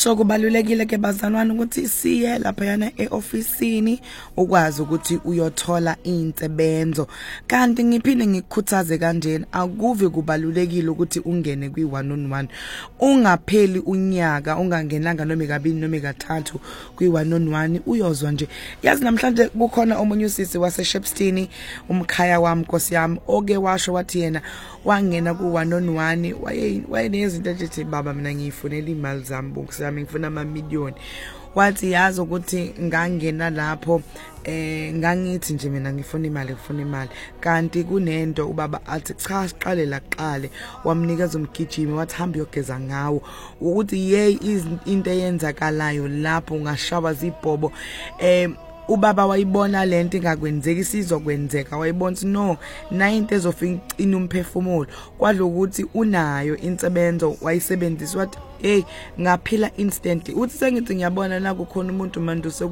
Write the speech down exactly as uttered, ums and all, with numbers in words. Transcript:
So kubalulekile ke bazalwane ukuthi siye lapha yana eofisini ukwazi ukuthi uyothola insebenzo. Kanti ngiphinde ngikukhuthaze kanjena akuve kubalulekile ukuthi ungene kwi one on one. Ungapheli unyaka ungangenanga noma kabili noma kathathu kwi one on one uyozwa nje. Yazi namhlanje kukhona omunye usisi wase Shepstone umkhaya wami Nkosi yami oke washo wathi yena wangena ku one on one waye wayenezinto ethi baba mina ngiyifunela imali zami bonkusami ngifuna ama million. Wathi yazi ukuthi ngangena lapho eh ngangithi nje mina ngifuna imali ngifuna imali kanti kunento ubaba athi cha siqale la qale wamnikeza umgijimi wathi hamba uyogeza ngawo ukuthi hey into eyenzakalayo lapho ungashawa zibhobo eh ubaba wayibona lento ingakwenzeki isizokwenzeka wayibona no na into ezofika icina umphefumulo kwadlokuthi unayo insebenzo wayisebenzisa wathi hey ngaphila instant uthi sengithi ngiyabona la kukhona umuntu manje